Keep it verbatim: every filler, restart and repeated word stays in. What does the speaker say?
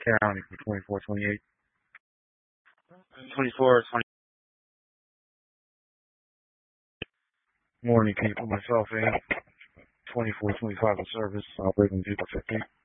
County for twenty-four twenty-eight. twenty-four twenty. Morning, people. Myself, A. twenty-four twenty-five in service, operating vehicle fifteen.